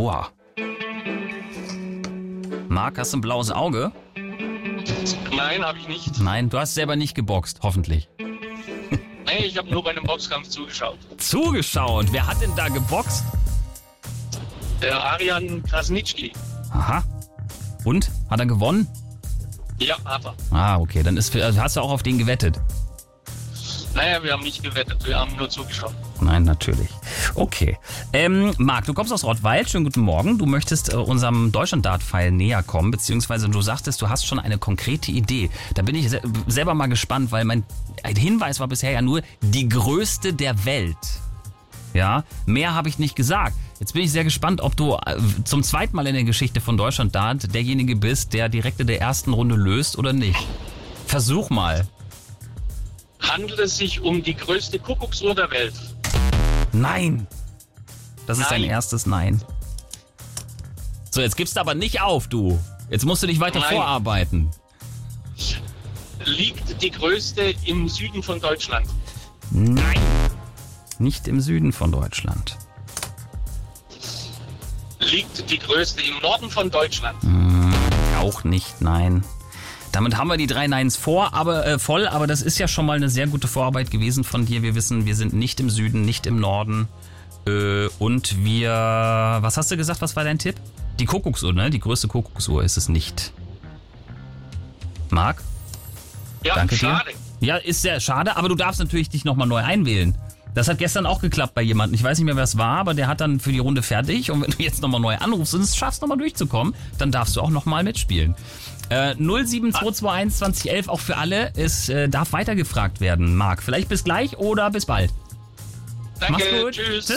Aua. Marc, hast du ein blaues Auge? Nein, habe ich nicht. Nein, du hast selber nicht geboxt, hoffentlich. Nee, ich habe nur bei einem Boxkampf zugeschaut. Zugeschaut? Wer hat denn da geboxt? Der Arian Krasnitschki. Aha. Und? Hat er gewonnen? Ja, hat er. Ah, okay. Dann hast du auch auf den gewettet? Naja, wir haben nicht gewettet, wir haben nur zugeschaut. Nein, natürlich. Okay. Marc, du kommst aus Rottweil. Schönen guten Morgen. Du möchtest unserem Deutschland-Dart-Pfeil näher kommen, beziehungsweise du sagtest, du hast schon eine konkrete Idee. Da bin ich selber mal gespannt, weil mein Hinweis war bisher ja nur die größte der Welt. Ja, mehr habe ich nicht gesagt. Jetzt bin ich sehr gespannt, ob du zum zweiten Mal in der Geschichte von Deutschland-Dart derjenige bist, der direkt in der ersten Runde löst oder nicht. Versuch mal. Handelt es sich um die größte Kuckucksuhr der Welt? Nein. Das ist Nein. dein erstes Nein. So, jetzt gibst du aber nicht auf, du. Jetzt musst du dich weiter Nein. vorarbeiten. Liegt die größte im Süden von Deutschland? Nein. Nicht im Süden von Deutschland. Liegt die größte im Norden von Deutschland? Auch nicht, nein. Damit haben wir die 3 Neins voll, aber das ist ja schon mal eine sehr gute Vorarbeit gewesen von dir. Wir wissen, wir sind nicht im Süden, nicht im Norden. Und was hast du gesagt, was war dein Tipp? Die Kuckucksuhr, ne? Die größte Kuckucksuhr ist es nicht. Marc? Ja, Danke schade. dir. Ja, ist sehr schade, aber du darfst natürlich dich nochmal neu einwählen. Das hat gestern auch geklappt bei jemandem. Ich weiß nicht mehr, wer es war, aber der hat dann für die Runde fertig. Und wenn du jetzt nochmal neu anrufst und es schaffst, nochmal durchzukommen, dann darfst du auch nochmal mitspielen. 07221 2011 auch für alle. Es darf weitergefragt werden, Marc. Vielleicht bis gleich oder bis bald. Danke, Mach's gut. tschüss.